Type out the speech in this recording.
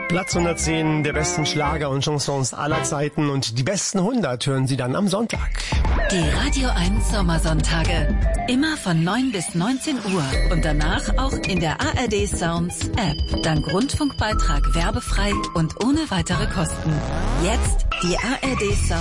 Platz 110 der besten Schlager und Chansons aller Zeiten und die besten 100 hören Sie dann am Sonntag. Die Radio 1 Sommersonntage. Immer von 9 bis 19 Uhr und danach auch in der ARD Sounds App. Dank Rundfunkbeitrag werbefrei und ohne weitere Kosten. Jetzt die ARD Sounds